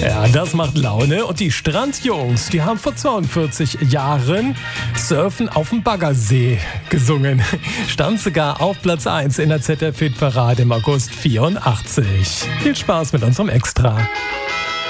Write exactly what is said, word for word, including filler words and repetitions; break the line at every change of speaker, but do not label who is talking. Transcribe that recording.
Ja, das macht Laune. Und die Strandjungs, die haben vor zweiundvierzig Jahren Surfen auf dem Baggersee gesungen. Stand sogar auf Platz eins in der Z D F-Hitparade im August vierundachtzig. Viel Spaß mit unserem Extra.